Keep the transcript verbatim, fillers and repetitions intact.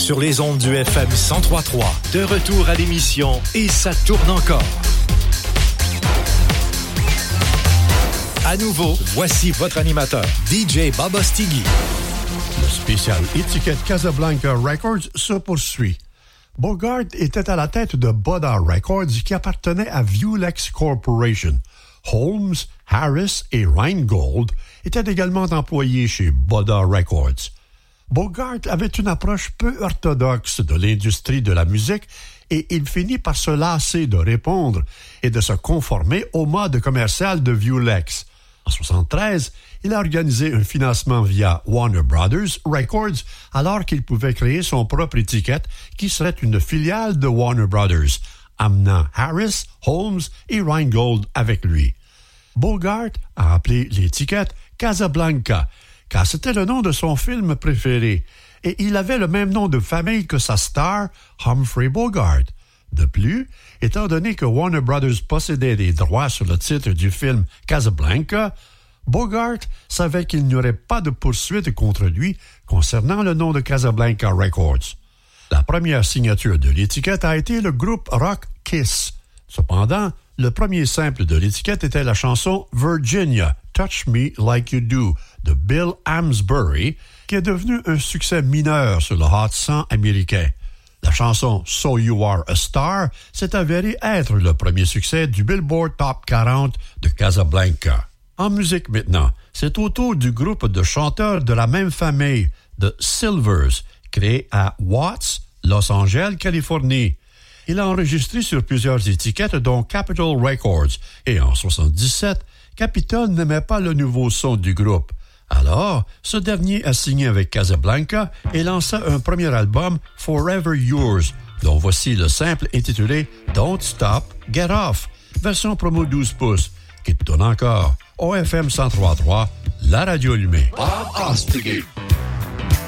sur les ondes du F M cent trois virgule trois. De retour à l'émission Et ça tourne encore. À nouveau, voici votre animateur, D J Baba Stiggy. Le spécial étiquette Casablanca Records se poursuit. Bogart était à la tête de Boda Records qui appartenait à Vulex Corporation. Holmes, Harris et Rheingold étaient également employés chez Boda Records. Bogart avait une approche peu orthodoxe de l'industrie de la musique et il finit par se lasser de répondre et de se conformer au mode commercial de Vulex. En soixante-treize, il a organisé un financement via Warner Brothers Records alors qu'il pouvait créer son propre étiquette qui serait une filiale de Warner Brothers, amenant Harris, Holmes et Rheingold avec lui. Bogart a appelé l'étiquette Casablanca, car c'était le nom de son film préféré, et il avait le même nom de famille que sa star, Humphrey Bogart. De plus, étant donné que Warner Brothers possédait les droits sur le titre du film Casablanca, Bogart savait qu'il n'y aurait pas de poursuite contre lui concernant le nom de Casablanca Records. La première signature de l'étiquette a été le groupe rock Kiss. Cependant, le premier simple de l'étiquette était la chanson Virginia, Touch Me Like You Do de Bill Amsbury, qui est devenu un succès mineur sur le Hot cent américain. La chanson So You Are a Star s'est avérée être le premier succès du Billboard Top quarante de Casablanca. En musique maintenant, c'est au tour du groupe de chanteurs de la même famille, The Silvers, créé à Watts, Los Angeles, Californie. Il a enregistré sur plusieurs étiquettes dont Capitol Records et en soixante-dix-sept, Capitol n'aimait pas le nouveau son du groupe. Alors, ce dernier a signé avec Casablanca et lança un premier album, Forever Yours, dont voici le simple intitulé Don't Stop, Get Off, version promo douze pouces, qui tourne encore au F M cent trois virgule trois, la radio allumée. Bob Ostergate.